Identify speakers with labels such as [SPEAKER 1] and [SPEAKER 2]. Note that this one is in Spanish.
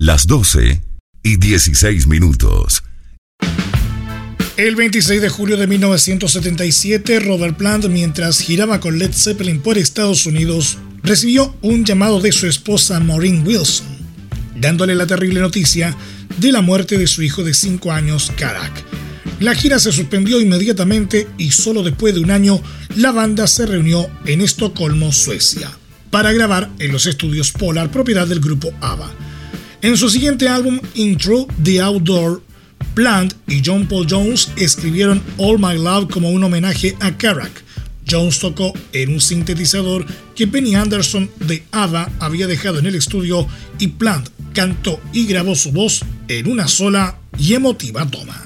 [SPEAKER 1] las 12:16.
[SPEAKER 2] El 26 de julio de 1977, Robert Plant, mientras giraba con Led Zeppelin por Estados Unidos, recibió un llamado de su esposa Maureen Wilson, dándole la terrible noticia de la muerte de su hijo de 5 años, Karak. La gira se suspendió inmediatamente y solo después de un año la banda se reunió en Estocolmo, Suecia, para grabar en los estudios Polar, propiedad del grupo ABBA. En su siguiente álbum, Into the Outdoor, Plant y John Paul Jones escribieron All My Love como un homenaje a Karak. Jones tocó en un sintetizador que Benny Anderson de ABBA había dejado en el estudio y Plant cantó y grabó su voz en una sola y emotiva toma.